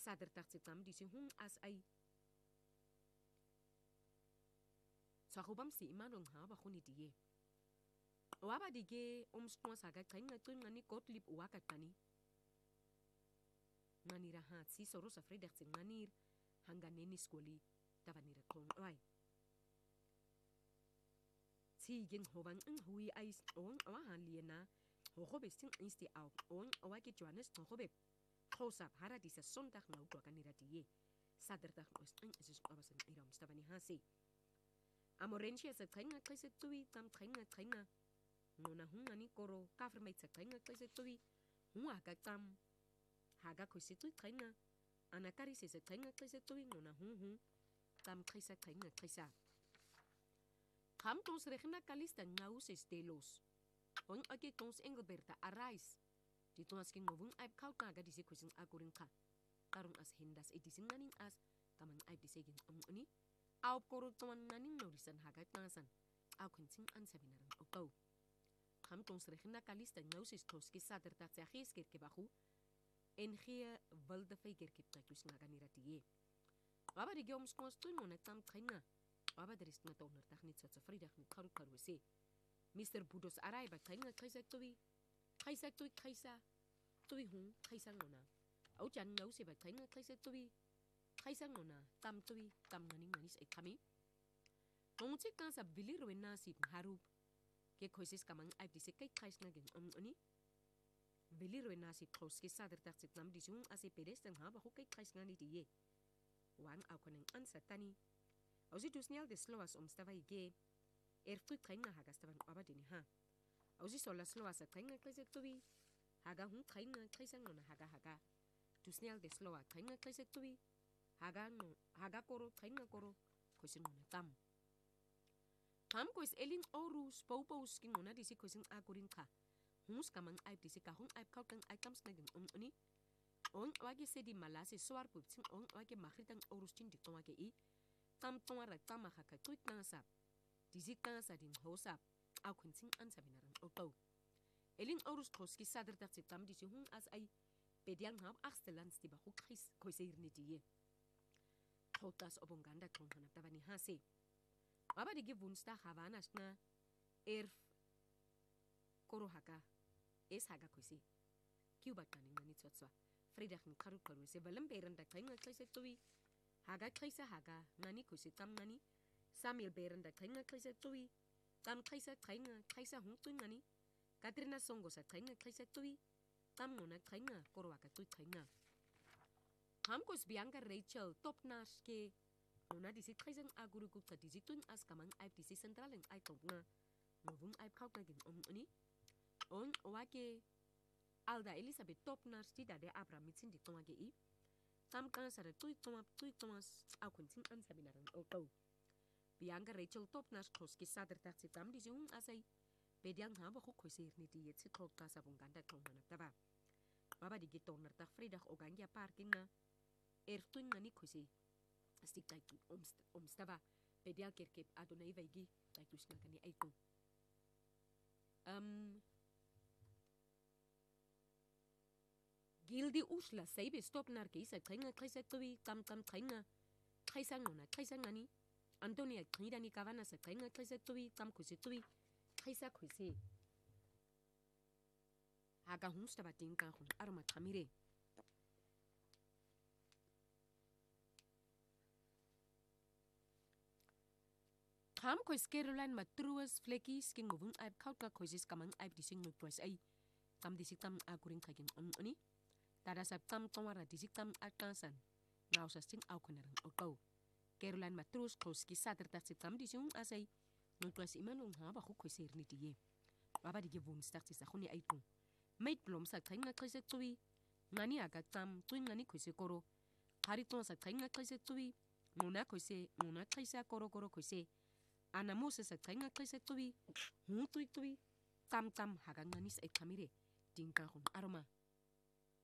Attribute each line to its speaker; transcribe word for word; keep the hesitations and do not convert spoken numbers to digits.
Speaker 1: sadertagtsitam disi hung as ay Swakubam si imanong haba khuni diye. Waba dige umstwa saga kainga ngani kotlip waka tani. Ngani rahat si soro sa fredag sing manir hanggang neni skoli tavanira kong oy. Si ging hoban ng hui ay on awahan liena hobe sting insti au on awaki Johannes hobe. Khosap haradi sa sondag na utwa kanira diye. Saderdag ost ng isis abasan iram stavani hasi. Amorentia sa kainga kaisa tui tam kainga kainga. Ngona hunga ni koro kafirmait sa kainga kaisa tui. Hunga ka tam haga kaisa tui kainga. Anakari sa kainga kaisa tui ngona hung hung tam kaisa kainga kaisa. Kam tons regina kalista ngau sa stelos. Hong ake tons Engelberta arais. Di tons king ngovung aib kaut naga disi kusing akurin ka. Karung as hendas edising naning as kamang aib disegin amuni. Au koro tuan naning norisan hagat nasan. Au kunting ansabinaran oto. Kam tons regina kalista ngau sa stoski sadertat sa gisker ke bahu. En gie wilde feiker ke tatus ngaganira tiye. Waba di geoms konstuin mo tam kainga. Waba der is na tonerdag niet so tevredig met karu karu se. Mister Budos arai ba kainga kaisa tui. Kaisa tui kaisa. Tui hung kaisa ngona. Au jan ngau se ba kainga kaisa tui. Kaisa ngona tam tui tam nganing manis ay kami. Nguntik na sa bilir wen nasib harub. Ke koisis kamang aib disi kay kais na gen om oni. Bilir wen nasib kos ke saderdag sit nam disung ase pedes tang haba ho kay kais nga ni diye. Wan au koneng ansa tani. Au si dus nial de sloas om stava ige. Er fui kainga haga stavan aba dini ha. Au si sola sloas a kainga kaisa tui. Haga hung kainga kaisa ngona haga haga. Dus nial de sloa kainga kaisa tui. Haga no haga koro kainga koro koisin ngona tam. Tam kois elin orus paupos king ngona disi koisin akurin ka. Hungus kamang aib disi ka hung aib kau kang aib tams nagin om oni. On wagi sedi malase soar pup ting on wagi mahritang orus chin dik wagi i. Tam tonga tam haka tuik nasap. Disi kansa din hosap. Au kunting ansabinaran oto. Elin orus koski saderdag sit tam disi hung as ay pediang hab achstelans di bahu kris koisir ni diye. Hotas obonganda kong hanap tabani hase. Waba digi woensdag Havanas na erf koro haka. Es haga koisi. Cuba kaning na nitswatswa. Vrijdag ni karu karu se balam berenda kainga kaisa tui. Haga kaisa haga nani koisi tam nani. Samuel berenda kainga kaisa tui. Tam kaisa kainga kaisa hung tui nani. Katrina songo sa kainga kaisa tui. Tam ngona kainga koro haka tui kainga. Hamkos Bianca Rachel top nas ke nona disi kaisang aguru kupta disi tun as kamang aib disi central ang ay top nga. Ngovung aib kaut na gin om oni. On wake Alda Elizabeth top nas ti dade abra mitsin di tonga ge i. Tam kansa da tui tonga tui tongas au kunting ansabinaran oto. Bianca Rachel top nas koski saderdag si tam disi hung asay. Pediang haba ko koisir ni di yet si tot kasa pong ganda kong manap taba. Baba di gitoner tak Vrijdag ogangya parking na. Ertuin na ni koisi. Stik tayo omstava. Pedial kerkep adonai vaigi. Tayo tus nga kani ay kong. Um, Gildi usla saibe stop nar keisa kainga kaisa tui tam tam kainga. Kaisa ngona kaisa ngani. Antonia kida ni kavana sa kainga kaisa tui tam koisi tui. Kaisa koisi. Haga humstava tingka hon aroma tamire. Kam kois Caroline matruas flekkies king ngovung aib kaut ka koisis kamang aib dising nutwas ay. Tam disik tam akuring kagin on oni. Tada sab tam tawara disik tam atkansan. Ngau sa sting au konarang oto. Caroline matrus koski saderdag si tam dising asay. Nutwas imanong haba ko koisir ni diye. Baba dige woensdag si sa khuni ay kong. Mait blom sa kainga kaisa tui. Ngani aga tam tui ngani koise koro. Hariton sa kainga kaisa tui. Ngona koise ngona kaisa koro koro koise. Ana Moses sa kainga kaisa tui. Hung tui tui. Tam tam haga nganis ay kamire. Tingka hon aroma.